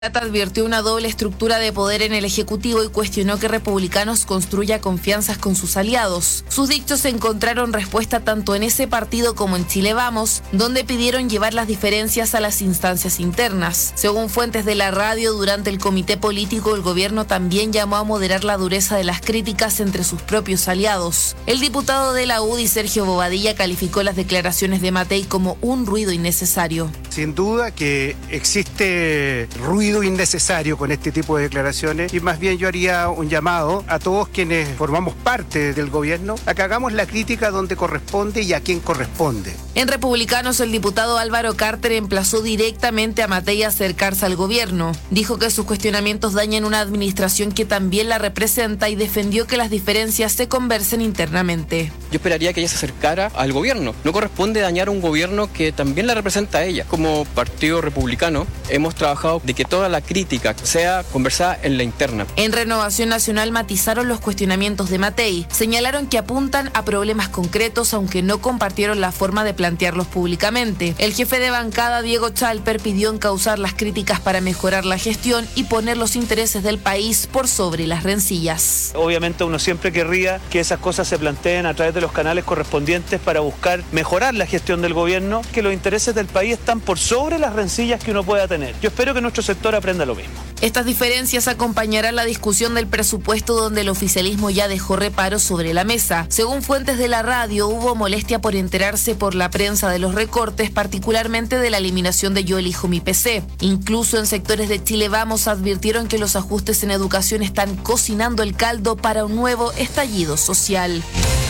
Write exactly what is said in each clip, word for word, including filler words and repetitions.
Advirtió una doble estructura de poder en el Ejecutivo y cuestionó que Republicanos construya confianzas con sus aliados. Sus dichos encontraron respuesta tanto en ese partido como en Chile Vamos, donde pidieron llevar las diferencias a las instancias internas. Según fuentes de la radio, durante el comité político, el gobierno también llamó a moderar la dureza de las críticas entre sus propios aliados. El diputado de la U D I, Sergio Bobadilla, calificó las declaraciones de Matei como un ruido innecesario. Sin duda que existe ruido innecesario con este tipo de declaraciones y más bien yo haría un llamado a todos quienes formamos parte del gobierno a que hagamos la crítica donde corresponde y a quien corresponde. En Republicanos, el diputado Álvaro Carter emplazó directamente a Matei a acercarse al gobierno. Dijo que sus cuestionamientos dañan una administración que también la representa y defendió que las diferencias se conversen internamente. Yo esperaría que ella se acercara al gobierno. No corresponde dañar a un gobierno que también la representa a ella. Como Partido Republicano hemos trabajado de que toda la crítica sea conversada en la interna. En Renovación Nacional matizaron los cuestionamientos de Matei. Señalaron que apuntan a problemas concretos, aunque no compartieron la forma de plantearlos públicamente. El jefe de bancada, Diego Chalper, pidió encauzar las críticas para mejorar la gestión y poner los intereses del país por sobre las rencillas. Obviamente uno siempre querría que esas cosas se planteen a través de los canales correspondientes para buscar mejorar la gestión del gobierno, que los intereses del país están por sobre las rencillas que uno pueda tener. Yo espero que nuestro sector aprenda lo mismo. Estas diferencias acompañarán la discusión del presupuesto, donde el oficialismo ya dejó reparos sobre la mesa. Según fuentes de la radio, hubo molestia por enterarse por la prensa de los recortes, particularmente de la eliminación de Yo Elijo Mi P C. Incluso en sectores de Chile Vamos advirtieron que los ajustes en educación están cocinando el caldo para un nuevo estallido social.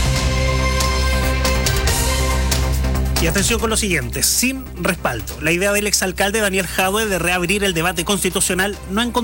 Y atención con lo siguiente, sin respaldo. La idea del exalcalde Daniel Jadwe de reabrir el debate constitucional no encontró